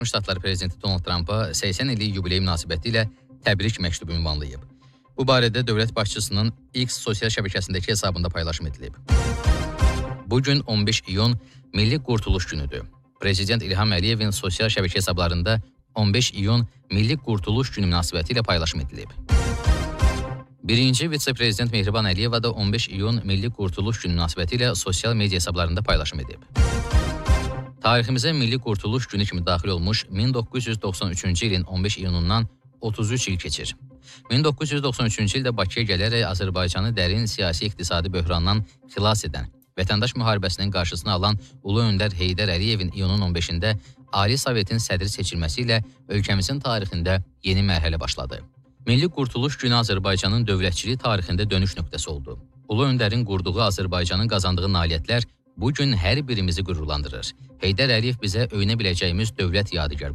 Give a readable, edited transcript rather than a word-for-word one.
Ştatları prezidenti Donald Trumpa 80 illik yubiley münasibətilə təbrik məktubu ünvanlayıb. Bu barədə dövlət başçısının X sosial şəbəkəsindəki hesabında paylaşım edilib. Bugün 15 iyun Milli Qurtuluş günüdür. Prezident İlham Əliyevin sosial şəbəkə hesablarında 15 iyun Milli Qurtuluş günü münasibətilə paylaşım edilib. Birinci vitse-prezident Mehriban Əliyeva da 15 iyun Milli Qurtuluş günü münasibətilə sosial media hesablarında paylaşım edib. Tariximizə Milli Qurtuluş günü kimi daxil olmuş 1993-cü ilin 15 iyunundan 33 il keçir. 1993-cü ildə Bakıya gələrək Azərbaycanı dərin siyasi-iqtisadi böhrandan xilas edən, vətəndaş müharibəsinin qarşısını alan Ulu Öndər Heydər Əliyevin iyunun 15-də Ali Sovetin sədri seçilməsi ilə ölkəmizin tarixində yeni mərhələ başladı. Milli Qurtuluş günü Azərbaycanın dövlətçilik tarixində dönüş nöqtəsi oldu. Ulu Öndərin qurduğu Azərbaycanın qazandığı nailiyyətlər bu gün hər birimizi qürurlandırır. Heydər Əliyev bizə öyünə biləcəyimiz dövlət yadigar